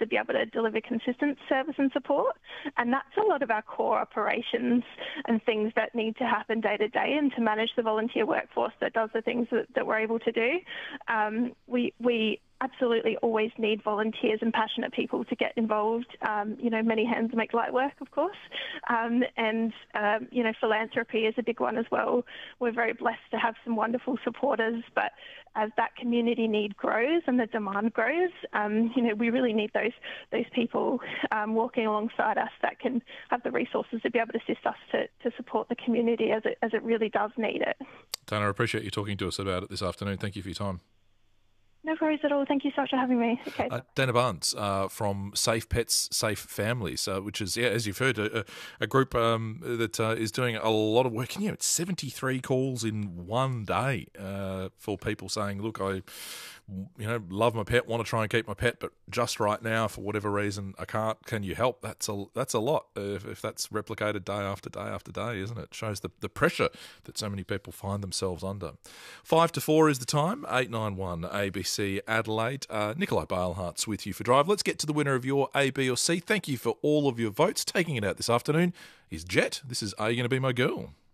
be able to deliver consistent service and support. And that's a lot of our core operations and things that need to happen day to day, and to manage the volunteer workforce that does the things that we're able to do. We absolutely always need volunteers and passionate people to get involved. Many hands make light work, of course. Philanthropy is a big one as well. We're very blessed to have some wonderful supporters, but as that community need grows and the demand grows, we really need those people walking alongside us that can have the resources to be able to assist us to support the community as it really does need it. Dana, I appreciate you talking to us about it this afternoon. Thank you for your time. No worries at all. Thank you so much for having me. Okay. Dana Barnes from Safe Pets, Safe Families, which is, as you've heard, a group that is doing a lot of work. And, it's 73 calls in one day for people saying, look, I love my pet, want to try and keep my pet, but just right now, for whatever reason, I can't. Can you help? That's a lot if that's replicated day after day after day, isn't it? Shows the pressure that so many people find themselves under. 5 to 4 is the time. 891 ABC Adelaide. Nikolai Balehart's with you for Drive. Let's get to the winner of your A, B or C. Thank you for all of your votes. Taking it out this afternoon is Jet. This is Are You Going to Be My Girl?